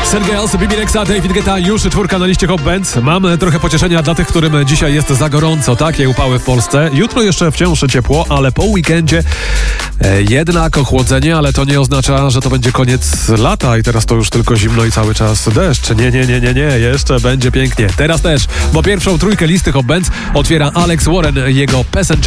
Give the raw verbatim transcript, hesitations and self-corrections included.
Sergej, Bibi Rexha, David Guetta, już czwórka na liście Hot Bands. Mam trochę pocieszenia dla tych, którym dzisiaj jest za gorąco, takie upały w Polsce. Jutro jeszcze wciąż ciepło, ale po weekendzie e, jednak ochłodzenie, ale to nie oznacza, że to będzie koniec lata i teraz to już tylko zimno i cały czas deszcz. Nie, nie, nie, nie, nie, jeszcze będzie pięknie. Teraz też, bo pierwszą trójkę listy Hot Bands otwiera Alex Warren, jego Passenger.